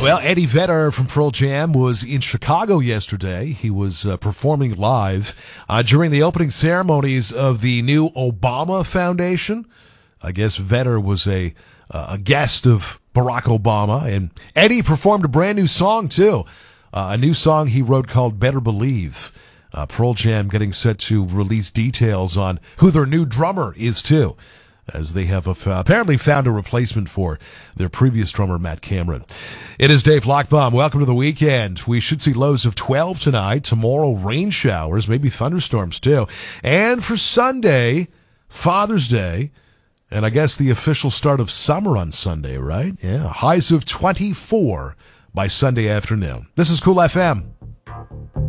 Well, Eddie Vedder from Pearl Jam was in Chicago yesterday. He was performing live during the opening ceremonies of the new Obama Foundation. I guess Vedder was a guest of Barack Obama, and Eddie performed a brand new song, too. A new song he wrote called Better Believe. Pearl Jam getting set to release details on who their new drummer is, too, as they have apparently found a replacement for their previous drummer, Matt Cameron. It is Dave Lockbaum. Welcome to the weekend. We should see lows of 12 tonight. Tomorrow, rain showers, maybe thunderstorms too. And for Sunday, Father's Day, and I guess the official start of summer on Sunday, right? Yeah, highs of 24 by Sunday afternoon. This is Cool FM.